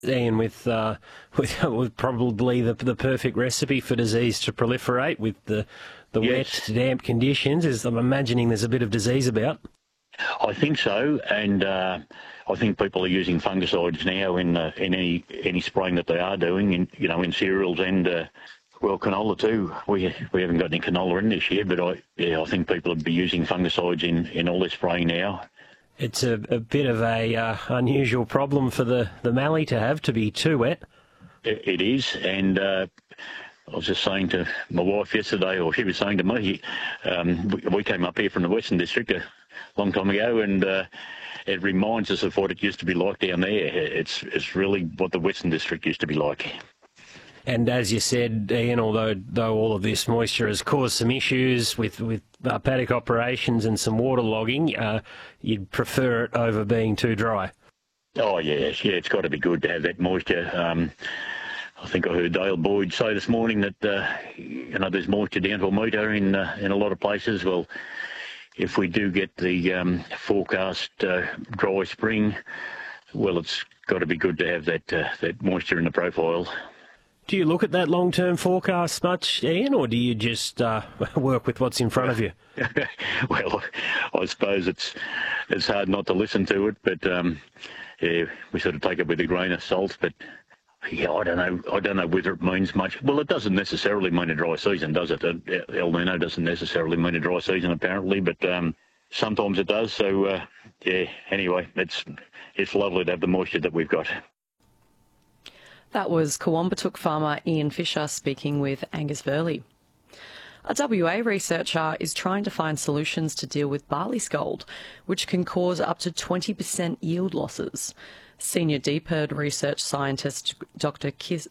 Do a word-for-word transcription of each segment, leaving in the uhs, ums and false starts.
Ian, with, uh, with with probably the the perfect recipe for disease to proliferate with the the yes. wet, damp conditions. Is I'm imagining there's a bit of disease about. I think so, and uh, I think people are using fungicides now in uh, in any any spraying that they are doing, in you know in cereals and uh, well canola too. We we haven't got any canola in this year, but I yeah I think people would be using fungicides in, in all their spraying now. It's a, a bit of a uh, unusual problem for the, the mallee to have, to be too wet. It, it is, and uh, I was just saying to my wife yesterday, or she was saying to me, um, we, we came up here from the Western District a long time ago, and uh, it reminds us of what it used to be like down there. It's, it's really what the Western District used to be like. And as you said, Ian, although though all of this moisture has caused some issues with, with uh, paddock operations and some water logging, uh, you'd prefer it over being too dry? Oh, yes, yeah, it's got to be good to have that moisture. Um, I think I heard Dale Boyd say this morning that, uh, you know, there's moisture down to a metre in, uh, in a lot of places. Well, if we do get the um, forecast uh, dry spring, well, it's got to be good to have that, uh, that moisture in the profile. Do you look at that long-term forecast much, Ian, or do you just uh, work with what's in front of you? Well, I suppose it's it's hard not to listen to it, but um, yeah, we sort of take it with a grain of salt. But yeah, I don't know. I don't know whether it means much. Well, it doesn't necessarily mean a dry season, does it? El Nino doesn't necessarily mean a dry season, apparently, but um, sometimes it does. So uh, yeah. Anyway, it's it's lovely to have the moisture that we've got. That was Coombattook farmer Ian Fisher speaking with Angus Verley. A W A researcher is trying to find solutions to deal with barley scald, which can cause up to twenty percent yield losses. Senior D P E R D research scientist Doctor Kith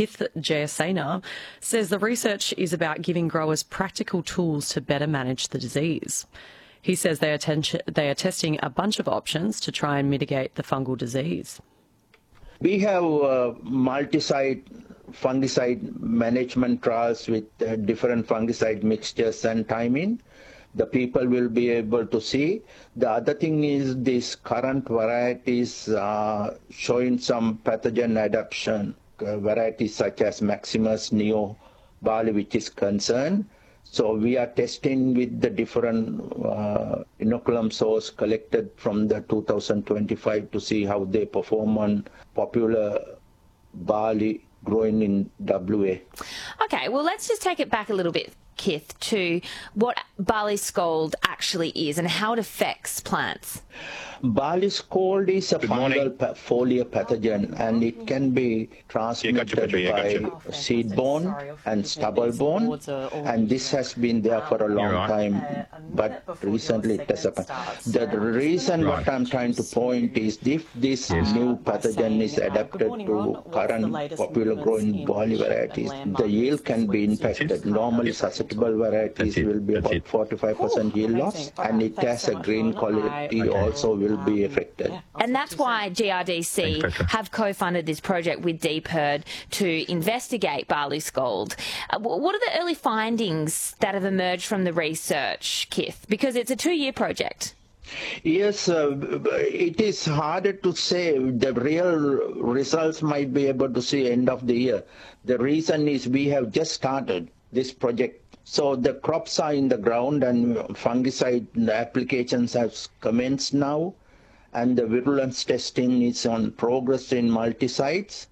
Jayasena says the research is about giving growers practical tools to better manage the disease. He says they are, they are testing a bunch of options to try and mitigate the fungal disease. We have uh, multi-site fungicide management trials with uh, different fungicide mixtures and timing. The people will be able to see. The other thing is these current varieties are showing some pathogen adaptation, uh, varieties such as Maximus Neo barley, which is concerned. So we are testing with the different uh, inoculum source collected from the two thousand twenty-five to see how they perform on popular barley growing in W A. Okay, well, let's just take it back a little bit, Kith, to what barley scald actually is and how it affects plants. Barley scald is a fungal foliar pathogen, and it can be transmitted yeah, by oh, seed-borne and stubble-borne, and this has been there for a long right. time, uh, but recently it has happened. The reason right. what I'm trying to point is if this yes. new pathogen is adapted to current popular growing barley varieties, the yield can be impacted. Normally susceptible varieties will be about forty-five percent yield loss, and it has a green quality also will be affected. And that's why G R D C have co-funded this project with D P E R D to investigate barley scald. Uh, what are the early findings that have emerged from the research, Kith? Because it's a two-year project. Yes, uh, it is harder to say. The real results might be able to see end of the year. The reason is we have just started this project. So the crops are in the ground and fungicide applications have commenced now, and the virulence testing is on progress in multi-sites.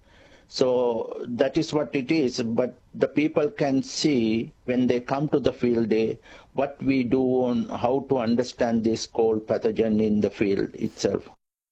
So that is what it is. But the people can see when they come to the field day what we do on how to understand this cold pathogen in the field itself.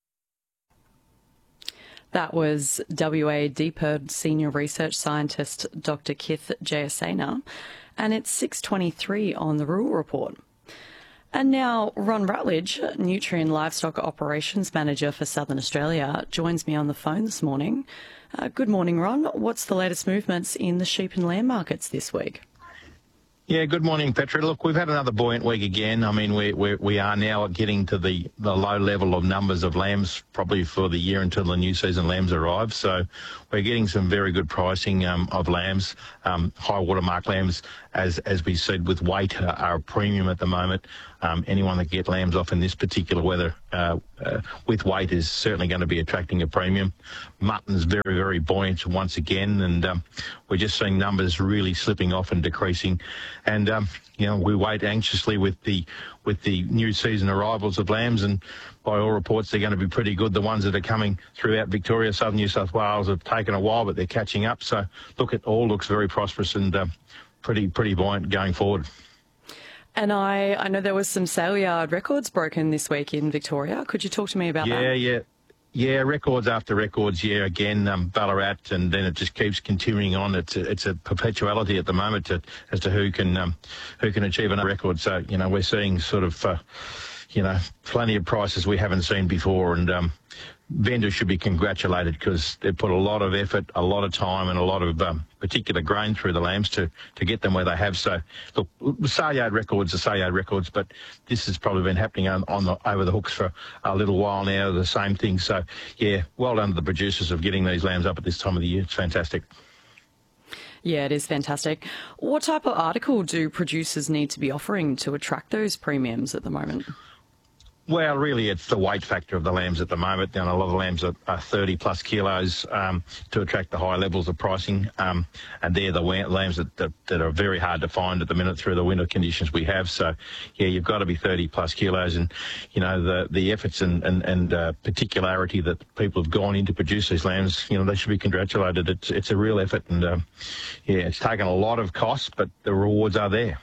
That was W A D P E R D Senior Research Scientist Doctor Kith Jayasena, and it's six twenty-three on the Rural Report. And now Ron Rutledge, Nutrien Livestock Operations Manager for Southern Australia, joins me on the phone this morning. Uh, good morning, Ron. What's the latest movements in the sheep and lamb markets this week? Yeah, good morning, Petra. Look, we've had another buoyant week again. I mean, we we we are now getting to the, the low level of numbers of lambs probably for the year until the new season lambs arrive. So we're getting some very good pricing um, of lambs. Um, high watermark lambs, as as we said, with weight uh, are a premium at the moment. um, anyone that can get lambs off in this particular weather uh, uh, with weight is certainly going to be attracting a premium. Mutton's very, very buoyant once again, and um, we're just seeing numbers really slipping off and decreasing. And um, you know, we wait anxiously with the with the new season arrivals of lambs, and by all reports they're going to be pretty good. The ones that are coming throughout Victoria, southern New South Wales have taken a while, but they're catching up. So look, it all looks very prosperous and uh, pretty pretty buoyant going forward. And I, I know there was some sale yard records broken this week in Victoria. Could you talk to me about yeah, that? Yeah, yeah. Yeah, records after records, yeah, again, um, Ballarat, and then it just keeps continuing on. It's a, it's a perpetuality at the moment to, as to who can um, who can achieve another record. So, you know, we're seeing sort of, uh, you know, plenty of prices we haven't seen before, and um, vendors should be congratulated because they put a lot of effort, a lot of time and a lot of um, particular grain through the lambs to, to get them where they have. So, look, sale yard records are sale yard records, but this has probably been happening on, on the, over the hooks for a little while now, the same thing. So, yeah, well done to the producers of getting these lambs up at this time of the year. It's fantastic. Yeah, it is fantastic. What type of article do producers need to be offering to attract those premiums at the moment? Well, really, it's the weight factor of the lambs at the moment. And a lot of the lambs are, are thirty plus kilos um, to attract the high levels of pricing. Um, and they're the lambs that, that, that are very hard to find at the minute through the winter conditions we have. So, yeah, you've got to be thirty plus kilos. And, you know, the, the efforts and, and, and uh, particularity that people have gone in to produce these lambs, you know, they should be congratulated. It's, it's a real effort. And, um, yeah, it's taken a lot of costs, but the rewards are there.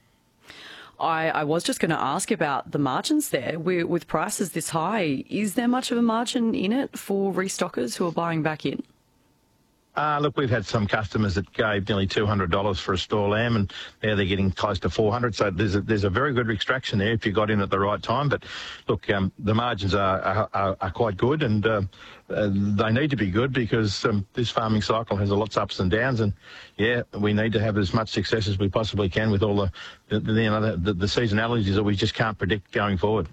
I, I was just going to ask about the margins there. We, with prices this high, is there much of a margin in it for restockers who are buying back in? Uh, look, we've had some customers that gave nearly two hundred dollars for a store lamb, and now they're getting close to four hundred dollars. So there's a, there's a very good extraction there if you got in at the right time. But look, um, the margins are, are, are quite good, and uh, uh, they need to be good because um, this farming cycle has a lots of ups and downs. And yeah, we need to have as much success as we possibly can with all the, the, the you know, the, the seasonalities that we just can't predict going forward.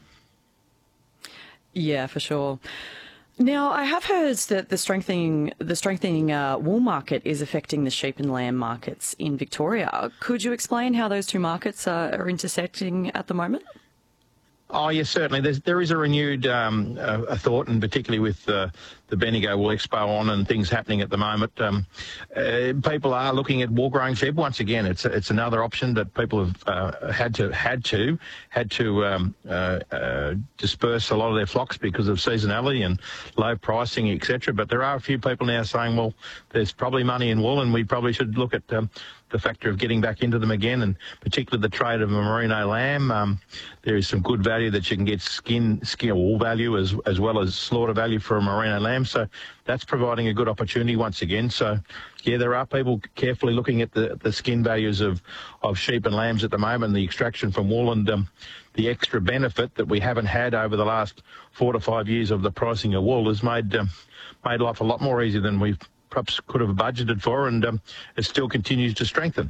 Yeah, for sure. Now, I have heard that the strengthening the strengthening uh, wool market is affecting the sheep and lamb markets in Victoria. Could you explain how those two markets uh, are intersecting at the moment? Oh, yes, certainly. There's, there is a renewed um, uh, a thought, and particularly with uh, the Bendigo Wool Expo on and things happening at the moment, um, uh, people are looking at wool-growing sheep once again. It's it's another option that people have uh, had to had to had to um, uh, uh, disperse a lot of their flocks because of seasonality and low pricing, et cetera. But there are a few people now saying, well, there's probably money in wool, and we probably should look at um, the factor of getting back into them again, and particularly the trade of a merino lamb. Um, there is some good value that you can get skin, skin or wool value as as well as slaughter value for a merino lamb. So that's providing a good opportunity once again. So yeah, there are people carefully looking at the, the skin values of, of sheep and lambs at the moment, the extraction from wool, and um, the extra benefit that we haven't had over the last four to five years of the pricing of wool has made um, made life a lot more easy than we've perhaps could have budgeted for, and um, it still continues to strengthen.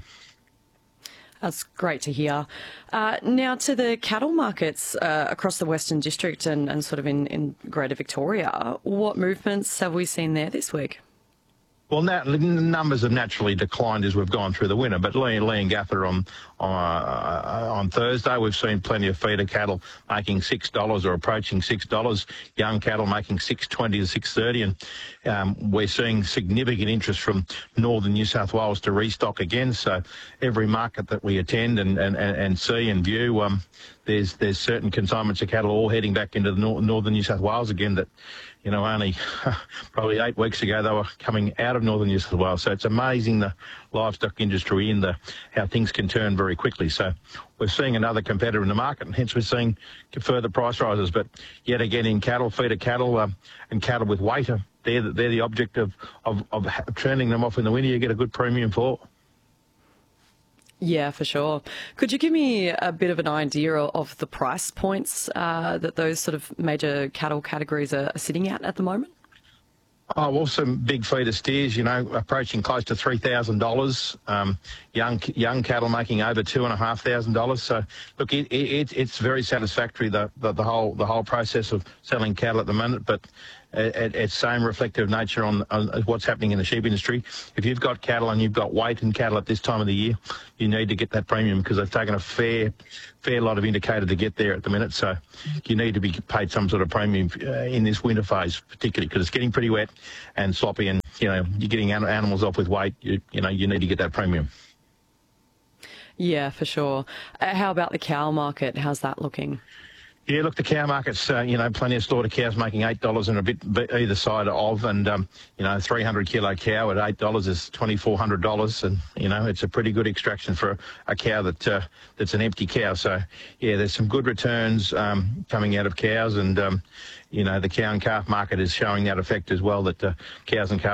That's great to hear. Uh, now to the cattle markets uh, across the Western District and, and sort of in, in Greater Victoria. What movements have we seen there this week? Well, now, the numbers have naturally declined as we've gone through the winter, but Lee and Lee and Gaffer on on, uh, on Thursday, we've seen plenty of feeder cattle making six dollars or approaching six dollars, young cattle making six twenty to six thirty, and um, we're seeing significant interest from northern New South Wales to restock again. So every market that we attend and, and, and see and view, um, there's there's certain consignments of cattle all heading back into the nor- northern New South Wales again that, you know, only probably eight weeks ago they were coming out of northern New South Wales. So it's amazing the livestock industry in the how things can turn very quickly. So we're seeing another competitor in the market, and hence we're seeing further price rises. But yet again, in cattle, feeder cattle um, and cattle with weight, they're the, they're the object of, of, of turning them off in the winter. You get a good premium for. Yeah, for sure. Could you give me a bit of an idea of the price points uh, that those sort of major cattle categories are sitting at at the moment? Oh, well, some big feeder steers, you know, approaching close to three thousand dollars. Um, young young cattle making over two and a half thousand dollars. So, look, it, it, it's very satisfactory the, the the whole the whole process of selling cattle at the moment. But it, it's same reflective nature on, on what's happening in the sheep industry. If you've got cattle and you've got weight in cattle at this time of the year, you need to get that premium because they've taken a fair, fair lot of indicator to get there at the minute. So you need to be paid some sort of premium uh, in this winter phase, particularly because it's getting pretty wet and sloppy, and you know you're getting animals off with weight. You, you know you need to get that premium. Yeah, for sure. Uh, how about the cow market? How's that looking? Yeah, look, the cow market's, uh, you know, plenty of slaughter cows making eight dollars and a bit, bit either side of, and, um, you know, three hundred kilo cow at eight dollars is twenty-four hundred dollars, and, you know, it's a pretty good extraction for a cow that uh, that's an empty cow. So, yeah, there's some good returns um, coming out of cows, and, um, you know, the cow and calf market is showing that effect as well, that uh, cows and calves